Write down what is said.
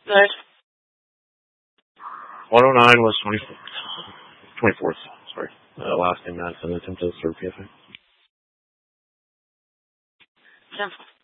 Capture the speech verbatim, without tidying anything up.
Nice. one oh nine was twenty-fourth. twenty-fourth, sorry. Uh, last in Madison attempted third P F A. Yeah.